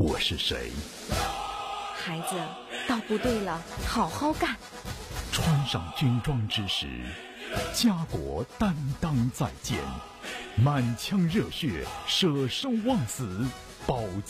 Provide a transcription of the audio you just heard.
我是谁？ 孩子，到部队了，好好干。 穿上军装之时，家国担当在肩，满腔热血，舍生忘死，保